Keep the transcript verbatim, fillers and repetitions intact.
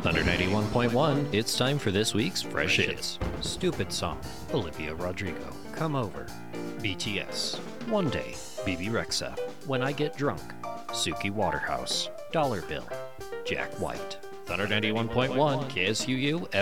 Thunder ninety-one point one, it's time for this week's Fresh Hits. Stupid Song, Olivia Rodrigo, Come Over. B T S, One Day, B B Rexha, When I Get Drunk. Suki Waterhouse, Dollar Bill, Jack White. Thunder ninety-one point one, K S U U